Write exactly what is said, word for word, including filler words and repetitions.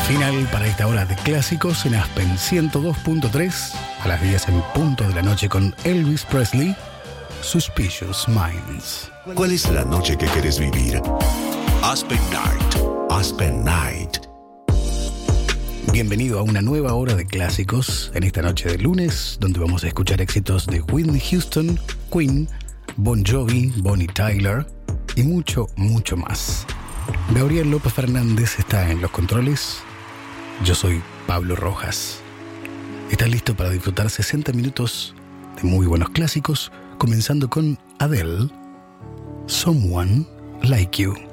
Final para esta hora de clásicos en Aspen ciento dos punto tres, a las diez en punto de la noche con Elvis Presley, Suspicious Minds. ¿Cuál es la noche que quieres vivir? Aspen Night. Aspen Night. Bienvenido a una nueva hora de clásicos en esta noche de lunes, donde vamos a escuchar éxitos de Whitney Houston, Queen, Bon Jovi, Bonnie Tyler y mucho, mucho más. Gabriel López Fernández está en los controles. Yo soy Pablo Rojas. ¿Estás listo para disfrutar sesenta minutos de muy buenos clásicos? Comenzando con Adele, Someone Like You.